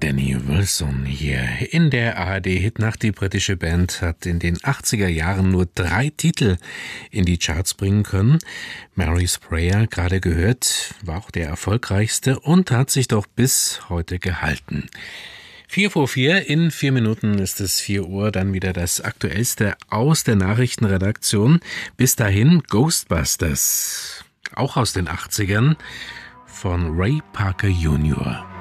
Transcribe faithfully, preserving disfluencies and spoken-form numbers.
Danny Wilson hier in der A R D-Hitnacht. Die britische Band hat in den achtziger Jahren nur drei Titel in die Charts bringen können. Mary's Prayer, gerade gehört, war auch der erfolgreichste und hat sich doch bis heute gehalten. Vier vor vier, in vier Minuten ist es vier Uhr, dann wieder das Aktuellste aus der Nachrichtenredaktion. Bis dahin Ghostbusters, auch aus den achtzigern, von Ray Parker Junior